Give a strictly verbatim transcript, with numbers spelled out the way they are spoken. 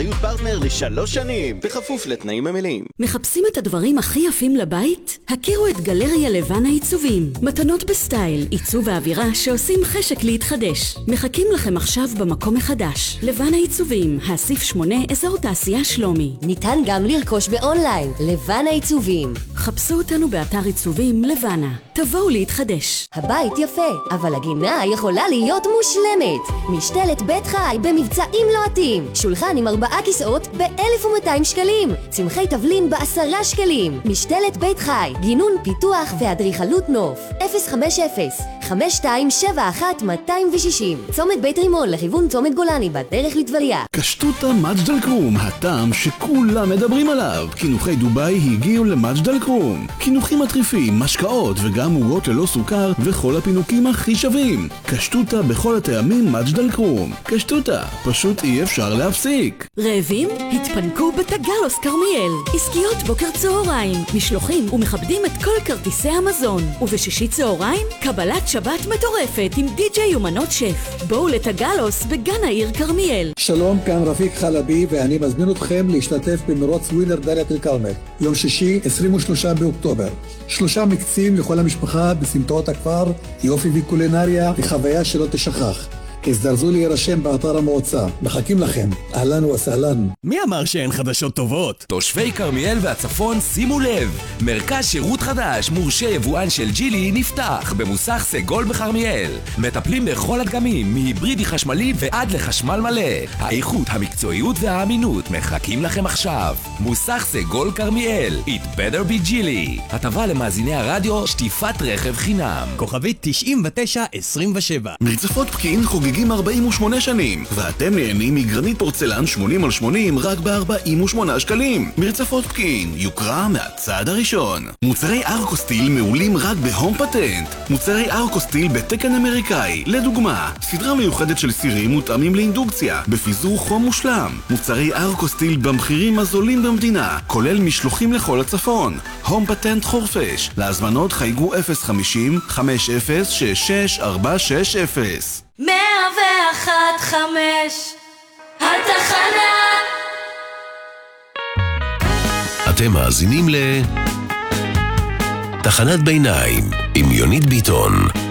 פרטנר לשלוש שנים, בכפוף לתנאים המלאים. מחפשים את הדברים הכי יפים לבית? הכירו את גלריה לבן העיצובים. מתנות בסטייל, עיצוב האווירה שעושים חשק להתחדש. מחכים לכם עכשיו במקום מחדש. לבן העיצובים, האסיף שמונה, אזור תעשייה שלומי. ניתן גם לרכוש באונליין, לבן העיצובים. חפשו אותנו באתר עיצובים לבנה. תבואו להתחדש. הבית יפה, אבל הגינה יכולה להיות מושלמת. משתלת בית חי במבצעים לוהטים. שולחן עם ארבעה כיסאות ב-אלף ומאתיים שקלים. צמחי תבלין בעשרה שקלים. משתלת בית חי, גינון פיתוח ואדריכלות נוף. אפס חמש אפס חמש שתיים שבע אחת מאתיים ושישים. צומת בית רימון לכיוון צומת גולני בדרך לטבריה. קשטוטה מג'דל קרום, הטעם שכולם מדברים עליו. קינוחי דוביי הגיעו למג'דל קרום. קינוחים מטריפים, משקאות וגם עוגות ללא סוכר וכל הפינוקים הכי שווים. קשטוטה בכל הטעמים מג'דל קרום. קשטוטה, פשוט אי אפשר להפסיק. רעבים? התפנקו בתגלוס קרמיאל. עסקיות בוקר צהריים, משלוחים ומכבדים את כל כרטיסי המזון. ובשישי צהריים, קבלת שבת מטורפת עם די-ג'יי ומנות שף. בואו לתגלוס בגן העיר קרמיאל. שלום, כאן רפיק חלבי ואני מזמין אתכם להשתתף במרוץ ווינר דאלית אל כרמל. יום שישי, עשרים ושלושה באוקטובר. שלושה מקצים לכל המשפחה בסמטאות הכפר, יופי וקולינריה וחוויה שלא תשכח. הזדרזו להירשם באתר המועצה. מחכים לכם. אהלן וסהלן. מי אמר שאין חדשות טובות? תושבי כרמיאל והצפון, שימו לב. מרכז שירות חדש, מורשה יבואן של ג'ילי, נפתח במוסך סגול בכרמיאל. מטפלים בכל הדגמים, מהיברידי חשמלי ועד לחשמל מלא. האיכות, המקצועיות והאמינות מחכים לכם עכשיו. מוסך סגול כרמיאל. It better be ג'ילי. הטבה למאזיני הרדיו, שטיפת רכב חינם. כוכבית תשעים ותשע עשרים ושבע. מרצפות פקיעין חוגגים ארבעים ושמונה שנים, ואתם נהנים מגרנית פורצלן שמונים על שמונים רק ב-ארבעים ושמונה שקלים. מרצפות פקיעין, יוקרה מהצעד הראשון. מוצרי ארקוסטיל מעולים רק בהום פטנט. מוצרי ארקוסטיל בתקן אמריקאי, לדוגמה, סדרה מיוחדת של סירים מותאמים לאינדוקציה, בפיזור חום מושלם. מוצרי ארקוסטיל במחירים הזולים במדינה, כולל משלוחים לכל הצפון. הום פטנט חורפש. להזמנות חייגו אפס חמישים חמש אפס שש שש ארבע שש אפס. מאה ואחת חמש התחנה. אתם מאזינים ל תחנת ביניים עם יונית ביטון.